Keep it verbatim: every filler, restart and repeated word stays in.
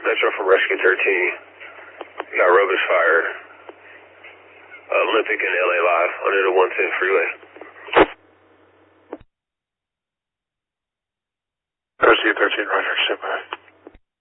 Metro from Rescue thirteen. We got rubbish fire. Olympic and L A Live under the one ten freeway. Rescue thirteen, Roger, stand by.